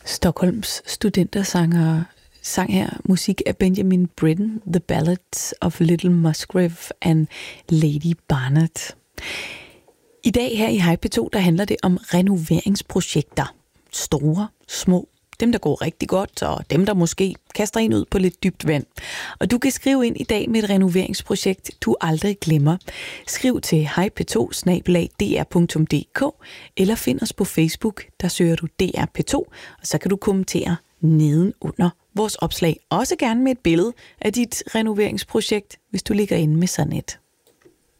Stockholms studentersanger sang her musik af Benjamin Britten, The Ballads of Little Musgrave and Lady Barnet. I dag her i Hej P2, der handler det om renoveringsprojekter. Store, små, dem der går rigtig godt, og dem der måske kaster en ud på lidt dybt vand. Og du kan skrive ind i dag med et renoveringsprojekt, du aldrig glemmer. Skriv til hejp2@dr.dk eller find os på Facebook, der søger du DR P2, og så kan du kommentere nedenunder vores opslag. Også gerne med et billede af dit renoveringsprojekt, hvis du ligger inde med sådan et.